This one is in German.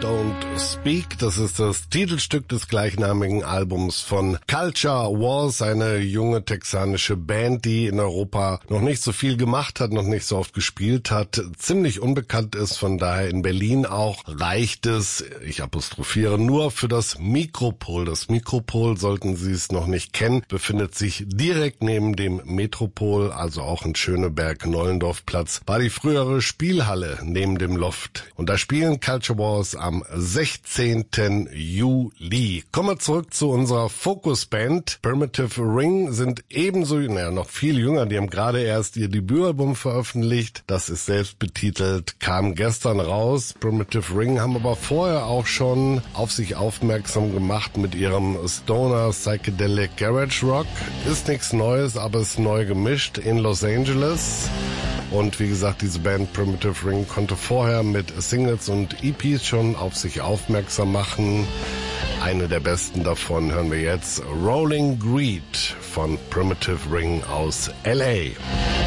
Don't Speak. Das ist das Titelstück des gleichnamigen Albums von Culture Wars, eine junge texanische Band, die in Europa noch nicht so viel gemacht hat, noch nicht so oft gespielt hat, ziemlich unbekannt ist, von daher in Berlin auch reicht es, ich apostrophiere, nur für das Mikropol. Das Mikropol, sollten Sie es noch nicht kennen, befindet sich direkt neben dem Metropol, also auch in Schöneberg-Nollendorf-Platz, war die frühere Spielhalle neben dem Loft. Und da spielen Culture Wars am 16. Juli. Kommen wir zurück zu unserer Focus-Band. Primitive Ring sind ebenso, noch viel jünger. Die haben gerade erst ihr Debütalbum veröffentlicht. Das ist selbst betitelt, kam gestern raus. Primitive Ring haben aber vorher auch schon auf sich aufmerksam gemacht mit ihrem Stoner Psychedelic Garage Rock. Ist nichts Neues, aber ist neu gemischt in Los Angeles. Und wie gesagt, diese Band Primitive Ring konnte vorher mit Singles und EPs schon auf sich aufmerksam machen. Eine der besten davon hören wir jetzt, Rolling Greed von Primitive Ring aus LA.